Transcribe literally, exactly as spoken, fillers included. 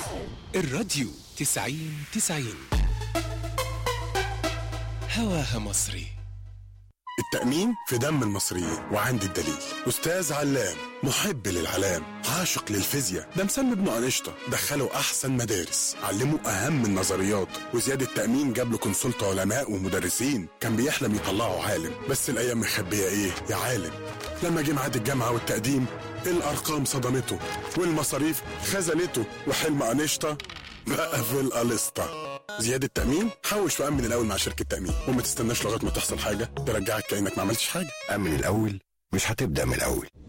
الراديو تسعين تسعين هواها مصري. التأمين في دم المصريين، وعندي الدليل. أستاذ علام محب للعلام، عاشق للفيزياء، ده مسمي ابنه أنشطة، دخله أحسن مدارس، علمه أهم النظريات، وزياد التأمين جاب له كونسلت علماء ومدرسين، كان بيحلم يطلعه عالم، بس الأيام مخبية إيه يا عالم. لما جه ميعاد الجامعة والتقديم الأرقام صدمته والمصاريف خزنته، وحلم أنشطة بقى في القلسطة. زيادة التأمين، حوش في أمن الأول مع شركة تأمين، وما تستناش لغاية ما تحصل حاجة ترجعك كأنك ما عملتش حاجة. أمن الأول مش هتبدأ من الأول.